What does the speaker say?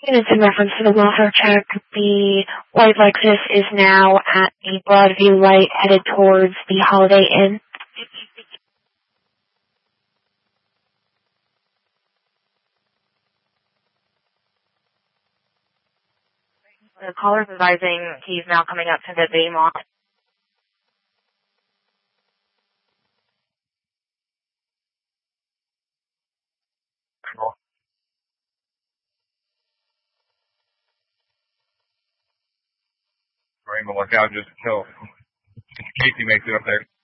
And it's in reference to the welfare check. The white Lexus is now at the Broadview light headed towards the Holiday Inn. The caller's advising he's now coming up to the Baymont. Rainbow, look out just until Casey makes it up there.